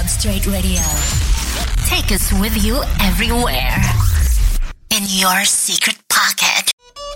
Straight Radio. Take us with you everywhere. In your secret